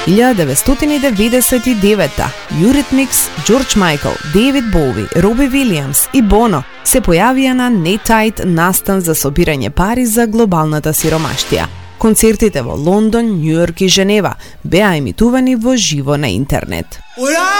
1999 Eurythmics, George Michael, David Bowie, Robbie Williams и Bono се појавија на Netide настан за собирање пари за глобалната сиромаштија. Концертите во Лондон, Њујорк и Женева беа емитувани во живо на интернет.